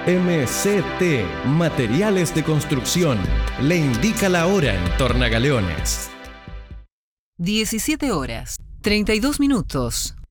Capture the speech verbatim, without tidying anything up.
M C T, Materiales de Construcción, le indica la hora en Tornagaleones. diecisiete horas, treinta y dos minutos.